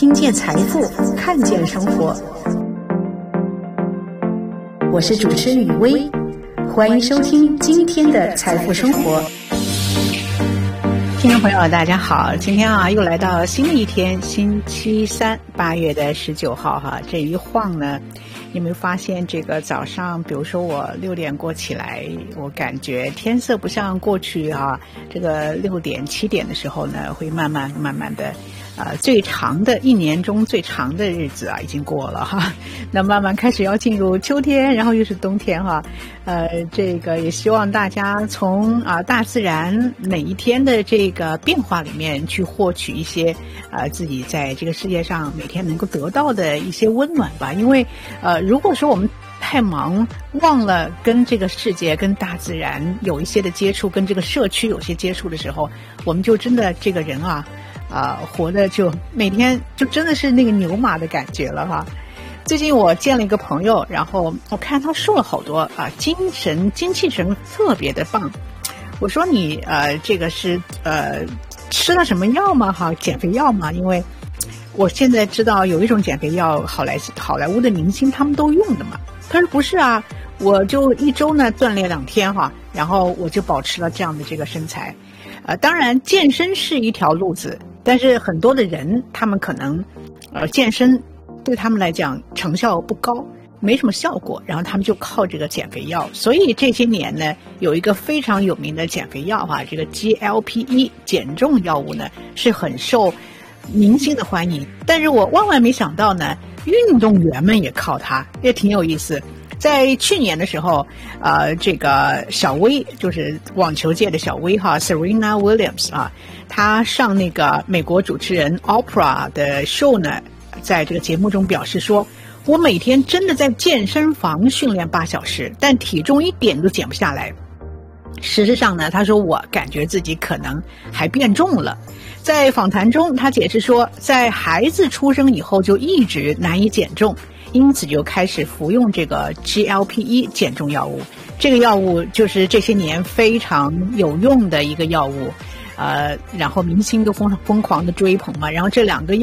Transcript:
听见财富，看见生活。我是主持人雨薇，欢迎收听今天的财富生活。 听众朋友大家好，今天又来到新的一天，星期三，8月19号哈。这一晃呢，有没有发现这个早上，比如说我6点过起来，我感觉天色不像过去这个6点7点的时候呢，会慢慢的最长的一年中最长的日子已经过了哈。那慢慢开始要进入秋天，然后又是冬天哈。这个也希望大家从大自然每一天的这个变化里面去获取一些自己在这个世界上每天能够得到的一些温暖吧。因为如果说我们太忙忘了跟这个世界跟大自然有一些的接触，跟这个社区有些接触的时候，我们就真的这个人活的就每天就真的是那个牛马的感觉了哈。最近我见了一个朋友，然后我看他瘦了好多精气神特别的棒。我说你这个是吃了什么药吗减肥药吗？因为我现在知道有一种减肥药好莱坞的明星他们都用的嘛。他说不是我就一周呢锻炼2天然后我就保持了这样的这个身材。当然健身是一条路子，但是很多的人他们可能健身对他们来讲成效不高，没什么效果，然后他们就靠这个减肥药。所以这些年呢，有一个非常有名的减肥药这个 GLP-1 减重药物呢是很受明星的欢迎。但是我万万没想到呢，运动员们也靠它，也挺有意思。在去年的时候这个小威就是网球界的小威Serena Williams她上那个美国主持人 Oprah 的 show 呢，在这个节目中表示说，我每天真的在健身房训练8小时，但体重一点都减不下来。事实上呢，他说我感觉自己可能还变重了。在访谈中他解释说，在孩子出生以后就一直难以减重，因此就开始服用这个 GLP-1 减重药物。这个药物就是这些年非常有用的一个药物，然后明星都疯狂的追捧嘛。然后这2个